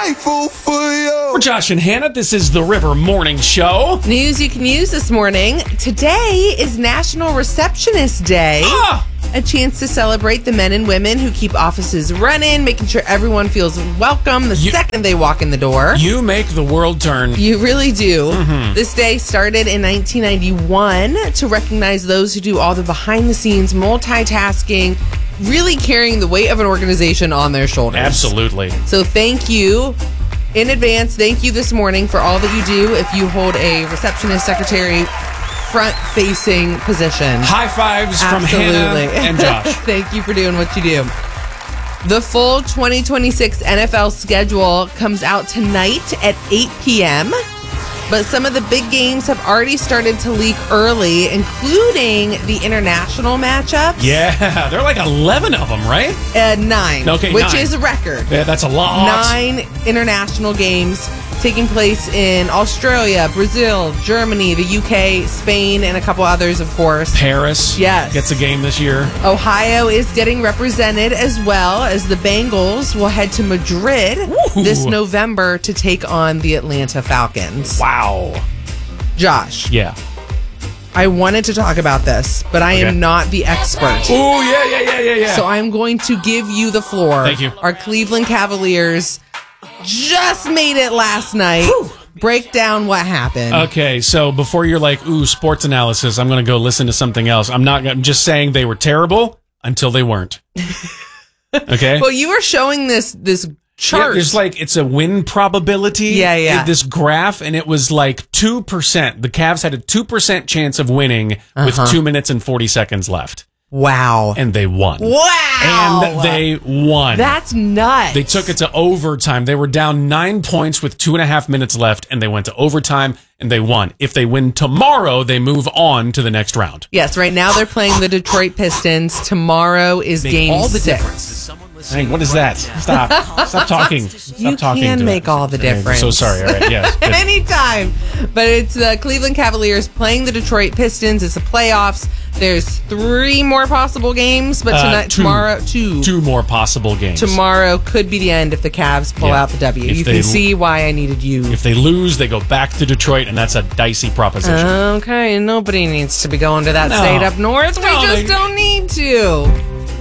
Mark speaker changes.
Speaker 1: grateful for you.
Speaker 2: For Josh and Hannah, this is the River Morning Show.
Speaker 3: News you can use this morning. Today is National Receptionist Day. A chance to celebrate the men and women who keep offices running, making sure everyone feels welcome the second they walk in the door.
Speaker 2: You make the world turn.
Speaker 3: You really do. This day started in 1991 to recognize those who do all the behind-the-scenes multitasking, really carrying the weight of an organization on their shoulders.
Speaker 2: Absolutely.
Speaker 3: So thank you in advance. Thank you this morning for all that you do if you hold a receptionist, secretary, front-facing position.
Speaker 2: High fives from Hannah and Josh.
Speaker 3: Thank you for doing what you do. The full 2026 NFL schedule comes out tonight at 8 p.m., but some of the big games have already started to leak early, including the international matchups.
Speaker 2: Yeah, there are like 11 of them, right?
Speaker 3: 9,
Speaker 2: Okay,
Speaker 3: which
Speaker 2: 9.
Speaker 3: is a record.
Speaker 2: Yeah, that's a lot.
Speaker 3: 9 international games taking place in Australia, Brazil, Germany, the UK, Spain, and a couple others, of course.
Speaker 2: Paris gets a game this year.
Speaker 3: Ohio is getting represented as well, as the Bengals will head to Madrid this November to take on the Atlanta Falcons.
Speaker 2: Wow.
Speaker 3: Josh.
Speaker 2: Yeah.
Speaker 3: I wanted to talk about this, but I am not the expert.
Speaker 2: Oh, yeah.
Speaker 3: So I'm going to give you the floor.
Speaker 2: Thank you.
Speaker 3: Our Cleveland Cavaliers just made it last night. Break down what happened.
Speaker 2: Okay, so before you're like, ooh, sports analysis, I'm going to go listen to something else. I'm just saying they were terrible until they weren't. Okay?
Speaker 3: Well, you were showing this chart.
Speaker 2: Yeah, there's like, it's a win probability.
Speaker 3: Yeah.
Speaker 2: This graph, and it was like 2%. The Cavs had a 2% chance of winning with 2 minutes and 40 seconds left.
Speaker 3: Wow.
Speaker 2: And they won.
Speaker 3: Wow.
Speaker 2: And they won.
Speaker 3: That's nuts.
Speaker 2: They took it to overtime. They were down 9 points with 2.5 minutes left, and they went to overtime, and they won. If they win tomorrow, they move on to the next round.
Speaker 3: Yes, right now they're playing the Detroit Pistons. Tomorrow is game 6.
Speaker 2: Hank, what is that? Stop talking.
Speaker 3: You can make all the difference.
Speaker 2: I'm so sorry. All right, yes. Good.
Speaker 3: Anytime. But it's the Cleveland Cavaliers playing the Detroit Pistons. It's the playoffs. There's 3 more possible games, but tomorrow, 2.
Speaker 2: 2 more possible games.
Speaker 3: Tomorrow could be the end if the Cavs pull out the W. You can see why I needed you.
Speaker 2: If they lose, they go back to Detroit, and that's a dicey proposition.
Speaker 3: Okay, nobody needs to be going to that state up north. We just don't need to.